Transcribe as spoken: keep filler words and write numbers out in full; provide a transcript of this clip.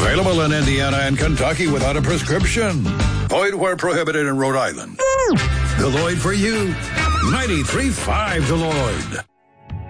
Available in Indiana and Kentucky without a prescription. Void where prohibited in Rhode Island. Deloitte for you. ninety-three point five Deloitte.